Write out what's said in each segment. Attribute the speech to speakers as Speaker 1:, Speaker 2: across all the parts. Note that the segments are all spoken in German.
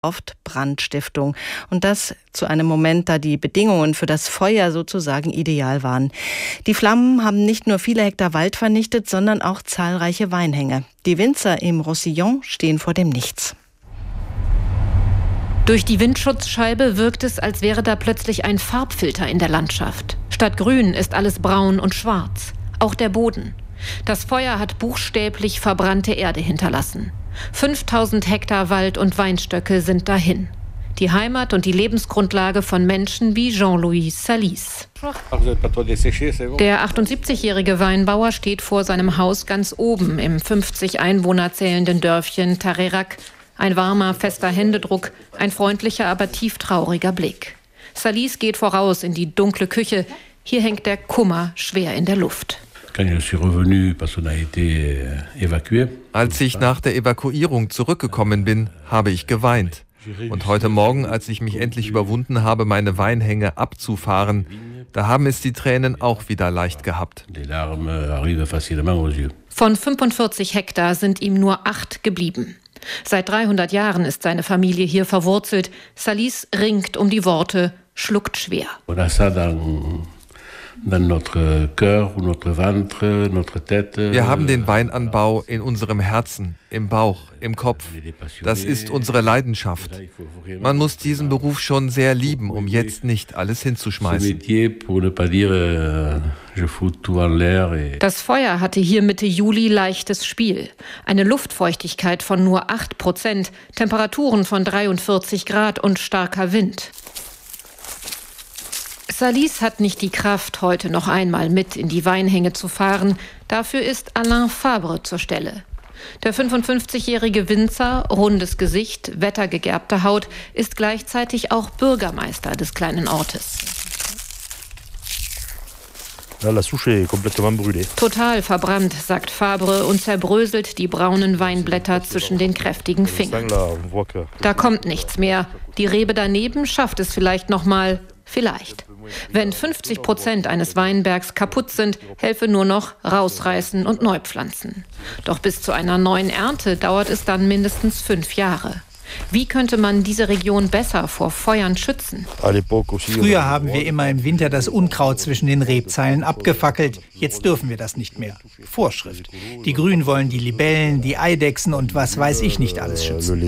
Speaker 1: oft Brandstiftung. Und das zu einem Moment, da die Bedingungen für das Feuer sozusagen ideal waren. Die Flammen haben nicht nur viele Hektar Wald vernichtet, sondern auch zahlreiche Weinhänge. Die Winzer im Roussillon stehen vor dem Nichts.
Speaker 2: Durch die Windschutzscheibe wirkt es, als wäre da plötzlich ein Farbfilter in der Landschaft. Statt grün ist alles braun und schwarz. Auch der Boden. Das Feuer hat buchstäblich verbrannte Erde hinterlassen. 5000 Hektar Wald und Weinstöcke sind dahin. Die Heimat und die Lebensgrundlage von Menschen wie Jean-Louis Salis. Der 78-jährige Weinbauer steht vor seinem Haus ganz oben im 50 Einwohner zählenden Dörfchen Tarerac. Ein warmer, fester Händedruck, ein freundlicher, aber tieftrauriger Blick. Salis geht voraus in die dunkle Küche. Hier hängt der Kummer schwer in der Luft.
Speaker 3: Als ich nach der Evakuierung zurückgekommen bin, habe ich geweint. Und heute Morgen, als ich mich endlich überwunden habe, meine Weinhänge abzufahren, da haben es die Tränen auch wieder leicht gehabt.
Speaker 2: Von 45 Hektar sind ihm nur 8 geblieben. Seit 300 Jahren ist seine Familie hier verwurzelt. Salis ringt um die Worte, schluckt schwer.
Speaker 3: Wir haben den Weinanbau in unserem Herzen, im Bauch, im Kopf. Das ist unsere Leidenschaft. Man muss diesen Beruf schon sehr lieben, um jetzt nicht alles hinzuschmeißen.
Speaker 2: Das Feuer hatte hier Mitte Juli leichtes Spiel. Eine Luftfeuchtigkeit von nur 8%, Temperaturen von 43 Grad und starker Wind. Salis hat nicht die Kraft, heute noch einmal mit in die Weinhänge zu fahren. Dafür ist Alain Fabre zur Stelle. Der 55-jährige Winzer, rundes Gesicht, wettergegerbte Haut, ist gleichzeitig auch Bürgermeister des kleinen Ortes. Total verbrannt, sagt Fabre und zerbröselt die braunen Weinblätter zwischen den kräftigen Fingern. Da kommt nichts mehr. Die Rebe daneben schafft es vielleicht noch mal. Vielleicht. Wenn 50% eines Weinbergs kaputt sind, helfe nur noch rausreißen und neu pflanzen. Doch bis zu einer neuen Ernte dauert es dann mindestens 5 Jahre. Wie könnte man diese Region besser vor Feuern schützen?
Speaker 4: Früher haben wir immer im Winter das Unkraut zwischen den Rebzeilen abgefackelt. Jetzt dürfen wir das nicht mehr. Vorschrift. Die Grünen wollen die Libellen, die Eidechsen und was weiß ich nicht alles schützen.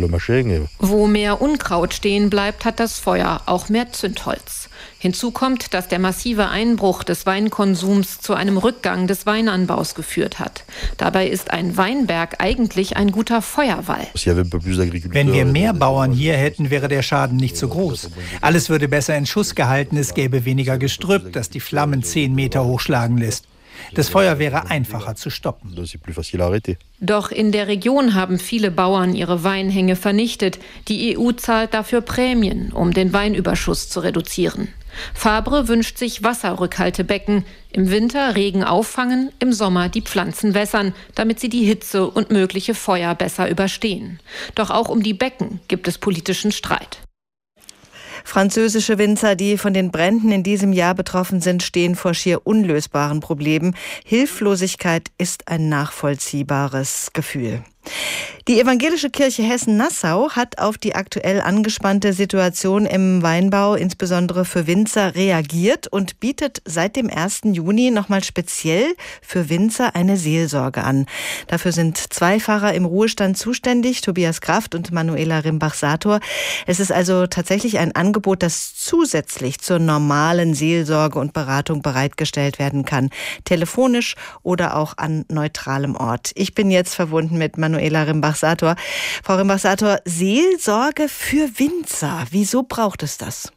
Speaker 2: Wo mehr Unkraut stehen bleibt, hat das Feuer auch mehr Zündholz. Hinzu kommt, dass der massive Einbruch des Weinkonsums zu einem Rückgang des Weinanbaus geführt hat. Dabei ist ein Weinberg eigentlich ein guter Feuerwall.
Speaker 4: Wenn wir mehr Bauern hier hätten, wäre der Schaden nicht so groß. Alles würde besser in Schuss gehalten, es gäbe weniger Gestrüpp, das die Flammen 10 Meter hochschlagen lässt. Das Feuer wäre einfacher zu stoppen.
Speaker 2: Doch in der Region haben viele Bauern ihre Weinhänge vernichtet. Die EU zahlt dafür Prämien, um den Weinüberschuss zu reduzieren. Fabre wünscht sich Wasserrückhaltebecken. Im Winter Regen auffangen, im Sommer die Pflanzen wässern, damit sie die Hitze und mögliche Feuer besser überstehen. Doch auch um die Becken gibt es politischen Streit.
Speaker 1: Französische Winzer, die von den Bränden in diesem Jahr betroffen sind, stehen vor schier unlösbaren Problemen. Hilflosigkeit ist ein nachvollziehbares Gefühl. Die Evangelische Kirche Hessen-Nassau hat auf die aktuell angespannte Situation im Weinbau, insbesondere für Winzer, reagiert und bietet seit dem 1. Juni nochmal speziell für Winzer eine Seelsorge an. Dafür sind 2 Pfarrer im Ruhestand zuständig, Tobias Kraft und Manuela Rimbach-Sator. Es ist also tatsächlich ein Angebot, das zusätzlich zur normalen Seelsorge und Beratung bereitgestellt werden kann. Telefonisch oder auch an neutralem Ort. Ich bin jetzt verbunden mit Manuela Rimbach-Sator. Frau Rimbach-Sator, Seelsorge für Winzer. Wieso braucht es das?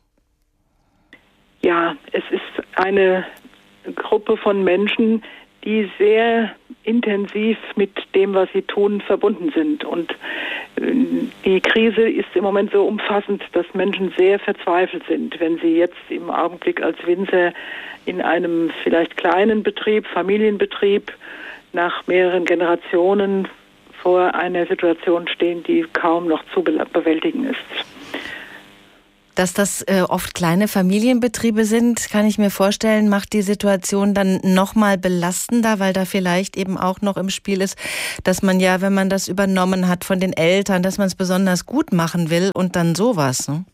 Speaker 5: Ja, es ist eine Gruppe von Menschen, die sehr intensiv mit dem, was sie tun, verbunden sind. Und die Krise ist im Moment so umfassend, dass Menschen sehr verzweifelt sind, wenn sie jetzt im Augenblick als Winzer in einem vielleicht kleinen Betrieb, Familienbetrieb, nach mehreren Generationen vor einer Situation stehen, die kaum noch zu bewältigen ist.
Speaker 1: Dass das oft kleine Familienbetriebe sind, kann ich mir vorstellen, macht die Situation dann noch mal belastender, weil da vielleicht eben auch noch im Spiel ist, dass man ja, wenn man das übernommen hat von den Eltern, dass man es besonders gut machen will und dann sowas. Ne?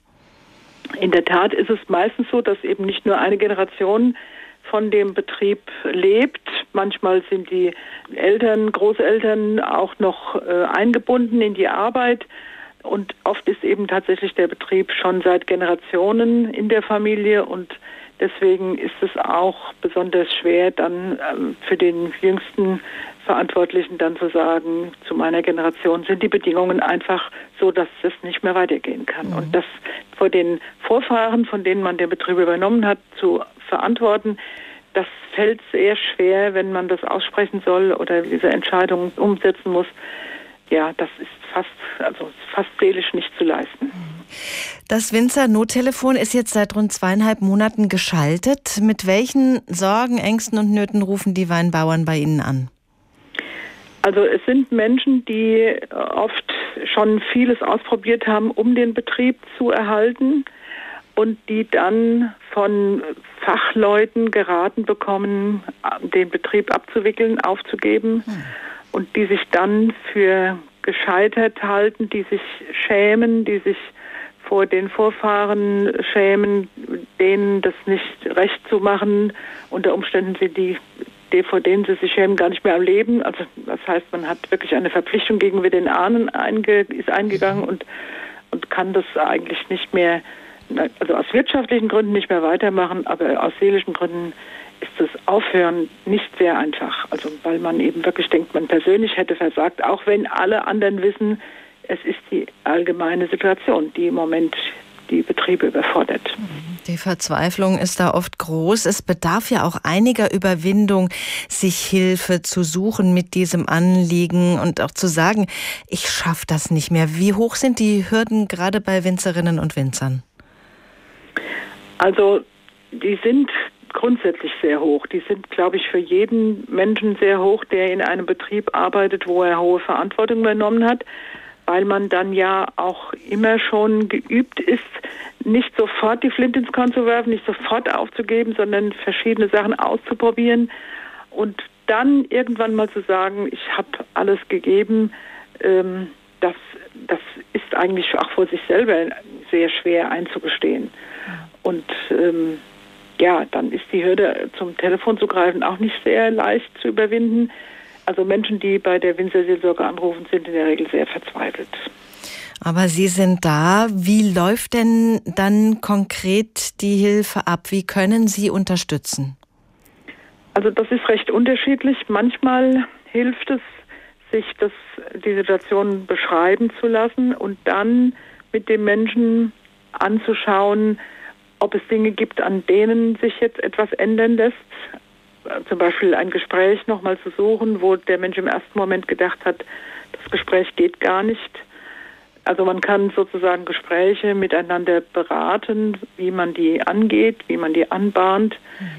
Speaker 5: In der Tat ist es meistens so, dass eben nicht nur eine Generation von dem Betrieb lebt. Manchmal sind die Eltern, Großeltern auch noch eingebunden in die Arbeit. Und oft ist eben tatsächlich der Betrieb schon seit Generationen in der Familie und deswegen ist es auch besonders schwer, dann für den jüngsten Verantwortlichen dann zu sagen, zu meiner Generation sind die Bedingungen einfach so, dass es nicht mehr weitergehen kann. Mhm. Und das vor den Vorfahren, von denen man den Betrieb übernommen hat, zu verantworten, das fällt sehr schwer, wenn man das aussprechen soll oder diese Entscheidung umsetzen muss. Ja, das ist fast seelisch nicht zu leisten.
Speaker 1: Das Winzer-Nottelefon ist jetzt seit rund 2,5 Monaten geschaltet. Mit welchen Sorgen, Ängsten und Nöten rufen die Weinbauern bei Ihnen an?
Speaker 5: Also es sind Menschen, die oft schon vieles ausprobiert haben, um den Betrieb zu erhalten und die dann von Fachleuten geraten bekommen, den Betrieb abzuwickeln, aufzugeben. Und die sich dann für gescheitert halten, die sich schämen, die sich vor den Vorfahren schämen, denen das nicht recht zu machen. Unter Umständen sind die vor denen sie sich schämen, gar nicht mehr am Leben. Also das heißt, man hat wirklich eine Verpflichtung gegenüber den Ahnen ist eingegangen und kann das eigentlich nicht mehr, also aus wirtschaftlichen Gründen nicht mehr weitermachen, aber aus seelischen Gründen ist das Aufhören nicht sehr einfach. Also weil man eben wirklich denkt, man persönlich hätte versagt, auch wenn alle anderen wissen, es ist die allgemeine Situation, die im Moment die Betriebe überfordert.
Speaker 1: Die Verzweiflung ist da oft groß. Es bedarf ja auch einiger Überwindung, sich Hilfe zu suchen mit diesem Anliegen und auch zu sagen, ich schaffe das nicht mehr. Wie hoch sind die Hürden gerade bei Winzerinnen und Winzern?
Speaker 5: Also die sind grundsätzlich sehr hoch. Die sind, glaube ich, für jeden Menschen sehr hoch, der in einem Betrieb arbeitet, wo er hohe Verantwortung übernommen hat, weil man dann ja auch immer schon geübt ist, nicht sofort die Flinte ins Korn zu werfen, nicht sofort aufzugeben, sondern verschiedene Sachen auszuprobieren und dann irgendwann mal zu sagen, ich habe alles gegeben. Das ist eigentlich auch vor sich selber sehr schwer einzugestehen. Und dann ist die Hürde, zum Telefon zu greifen, auch nicht sehr leicht zu überwinden. Also Menschen, die bei der Winzerseelsorge anrufen, sind in der Regel sehr verzweifelt.
Speaker 1: Aber Sie sind da. Wie läuft denn dann konkret die Hilfe ab? Wie können Sie unterstützen?
Speaker 5: Also das ist recht unterschiedlich. Manchmal hilft es, sich die Situation beschreiben zu lassen und dann mit dem Menschen anzuschauen, ob es Dinge gibt, an denen sich jetzt etwas ändern lässt. Zum Beispiel ein Gespräch nochmal zu suchen, wo der Mensch im ersten Moment gedacht hat, das Gespräch geht gar nicht. Also man kann sozusagen Gespräche miteinander beraten, wie man die angeht, wie man die anbahnt.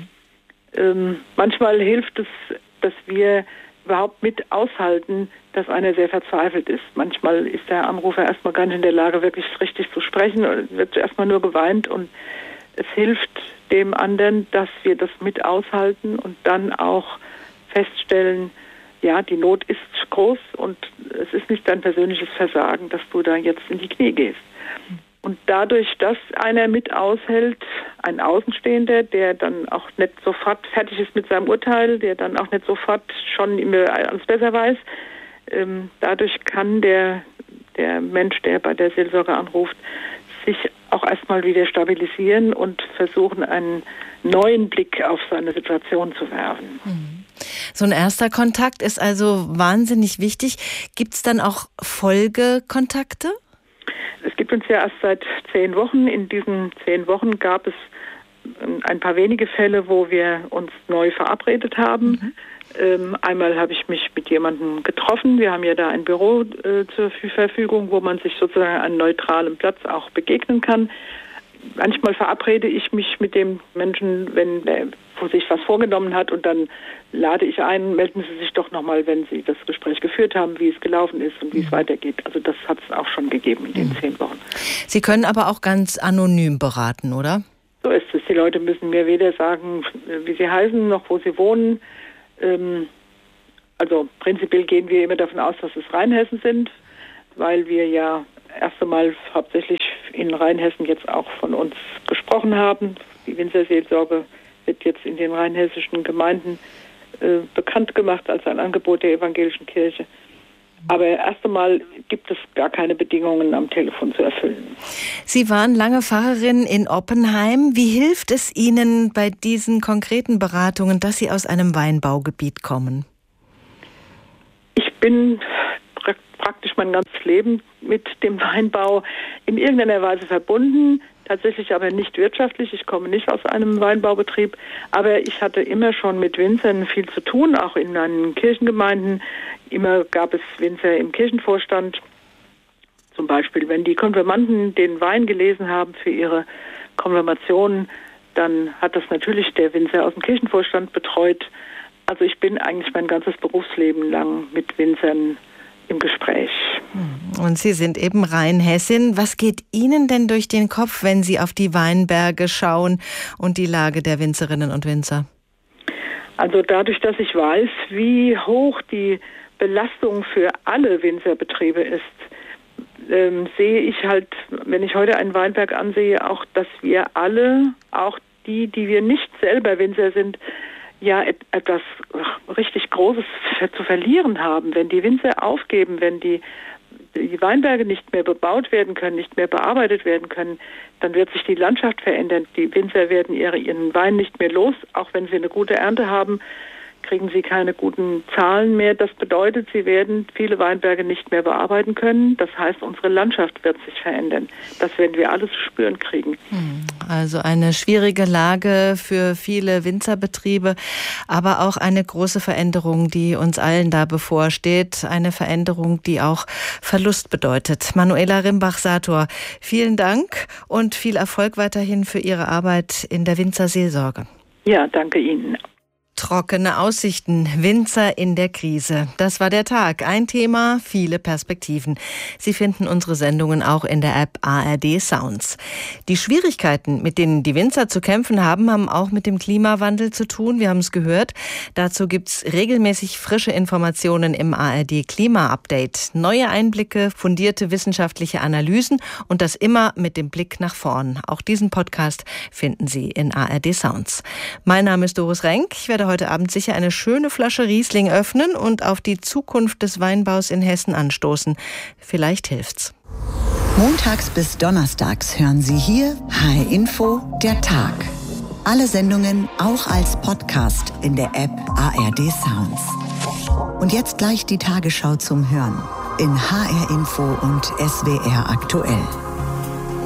Speaker 5: Manchmal hilft es, dass wir überhaupt mit aushalten, dass einer sehr verzweifelt ist. Manchmal ist der Anrufer erstmal gar nicht in der Lage, wirklich richtig zu sprechen, wird erstmal nur geweint und es hilft dem anderen, dass wir das mit aushalten und dann auch feststellen, ja, die Not ist groß und es ist nicht dein persönliches Versagen, dass du da jetzt in die Knie gehst. Und dadurch, dass einer mit aushält, ein Außenstehender, der dann auch nicht sofort fertig ist mit seinem Urteil, der dann auch nicht sofort schon immer alles besser weiß, dadurch kann der Mensch, der bei der Seelsorge anruft, sich auch erstmal wieder stabilisieren und versuchen, einen neuen Blick auf seine Situation zu werfen.
Speaker 1: So ein erster Kontakt ist also wahnsinnig wichtig. Gibt es dann auch Folgekontakte?
Speaker 5: Es gibt uns ja erst seit 10 Wochen. In diesen 10 Wochen gab es ein paar wenige Fälle, wo wir uns neu verabredet haben. Einmal habe ich mich mit jemandem getroffen. Wir haben ja da ein Büro zur Verfügung, wo man sich sozusagen an neutralem Platz auch begegnen kann. Manchmal verabrede ich mich mit dem Menschen, wenn der sich was vorgenommen hat und dann lade ich ein, melden Sie sich doch nochmal, wenn Sie das Gespräch geführt haben, wie es gelaufen ist und wie es weitergeht. Also das hat es auch schon gegeben in den 10 Wochen.
Speaker 1: Sie können aber auch ganz anonym beraten, oder?
Speaker 5: So ist es. Die Leute müssen mir weder sagen, wie sie heißen, noch wo sie wohnen. Also prinzipiell gehen wir immer davon aus, dass es Rheinhessen sind, weil wir ja erst einmal hauptsächlich in Rheinhessen jetzt auch von uns gesprochen haben. Die Winzerseelsorge wird jetzt in den rheinhessischen Gemeinden bekannt gemacht als ein Angebot der evangelischen Kirche. Aber erst einmal gibt es gar keine Bedingungen am Telefon zu erfüllen.
Speaker 1: Sie waren lange Pfarrerin in Oppenheim. Wie hilft es Ihnen bei diesen konkreten Beratungen, dass Sie aus einem Weinbaugebiet kommen?
Speaker 5: Ich bin praktisch mein ganzes Leben mit dem Weinbau in irgendeiner Weise verbunden, tatsächlich aber nicht wirtschaftlich. Ich komme nicht aus einem Weinbaubetrieb, aber ich hatte immer schon mit Winzern viel zu tun, auch in meinen Kirchengemeinden. Immer gab es Winzer im Kirchenvorstand. Zum Beispiel, wenn die Konfirmanden den Wein gelesen haben für ihre Konfirmation, dann hat das natürlich der Winzer aus dem Kirchenvorstand betreut. Also ich bin eigentlich mein ganzes Berufsleben lang mit Winzern im Gespräch.
Speaker 1: Und Sie sind eben Rheinhessin. Was geht Ihnen denn durch den Kopf, wenn Sie auf die Weinberge schauen und die Lage der Winzerinnen und Winzer?
Speaker 5: Also dadurch, dass ich weiß, wie hoch die Belastung für alle Winzerbetriebe ist, sehe ich halt, wenn ich heute einen Weinberg ansehe, auch, dass wir alle, auch die wir nicht selber Winzer sind, ja etwas richtig Großes zu verlieren haben. Wenn die Winzer aufgeben, wenn die Weinberge nicht mehr bebaut werden können, nicht mehr bearbeitet werden können, dann wird sich die Landschaft verändern. Die Winzer werden ihren Wein nicht mehr los, auch wenn sie eine gute Ernte haben, kriegen sie keine guten Zahlen mehr. Das bedeutet, sie werden viele Weinberge nicht mehr bearbeiten können. Das heißt, unsere Landschaft wird sich verändern. Das werden wir alles zu spüren kriegen.
Speaker 1: Also eine schwierige Lage für viele Winzerbetriebe, aber auch eine große Veränderung, die uns allen da bevorsteht. Eine Veränderung, die auch Verlust bedeutet. Manuela Rimbach-Sator, vielen Dank und viel Erfolg weiterhin für Ihre Arbeit in der Winzerseelsorge.
Speaker 5: Ja, danke Ihnen.
Speaker 1: Trockene Aussichten, Winzer in der Krise. Das war der Tag. Ein Thema, viele Perspektiven. Sie finden unsere Sendungen auch in der App ARD Sounds. Die Schwierigkeiten, mit denen die Winzer zu kämpfen haben, haben auch mit dem Klimawandel zu tun. Wir haben es gehört. Dazu gibt's regelmäßig frische Informationen im ARD Klima-Update. Neue Einblicke, fundierte wissenschaftliche Analysen und das immer mit dem Blick nach vorn. Auch diesen Podcast finden Sie in ARD Sounds. Mein Name ist Doris Renk. Ich werde heute Abend sicher eine schöne Flasche Riesling öffnen und auf die Zukunft des Weinbaus in Hessen anstoßen. Vielleicht hilft's.
Speaker 6: Montags bis donnerstags hören Sie hier HR Info, der Tag. Alle Sendungen auch als Podcast in der App ARD Sounds. Und jetzt gleich die Tagesschau zum Hören in HR Info und SWR aktuell.